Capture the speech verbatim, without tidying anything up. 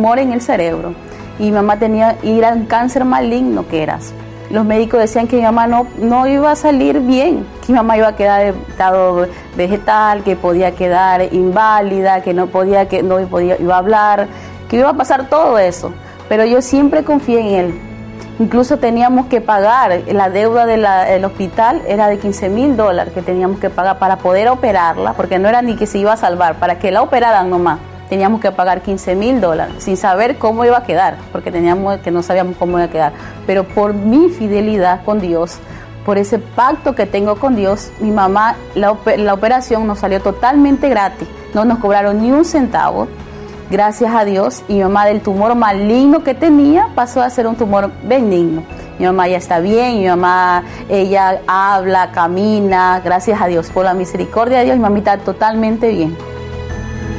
tumor en el cerebro y mi mamá tenía, y era un cáncer maligno que eras. Los médicos decían que mi mamá no, no iba a salir bien, que mi mamá iba a quedar en estado vegetal, que podía quedar inválida, que no podía, que no podía, iba a hablar, que iba a pasar todo eso. Pero yo siempre confié en él. Incluso teníamos que pagar, la deuda de la, del hospital era de quince mil dólares que teníamos que pagar para poder operarla, porque no era ni que se iba a salvar, para que la operaran nomás. Teníamos que pagar quince mil dólares, sin saber cómo iba a quedar, porque teníamos que no sabíamos cómo iba a quedar. Pero por mi fidelidad con Dios, por ese pacto que tengo con Dios, mi mamá, la, la operación nos salió totalmente gratis. No nos cobraron ni un centavo, gracias a Dios. Y mi mamá, del tumor maligno que tenía, pasó a ser un tumor benigno. Mi mamá ya está bien, mi mamá, ella habla, camina, gracias a Dios. Por la misericordia de Dios, mi mamá está totalmente bien.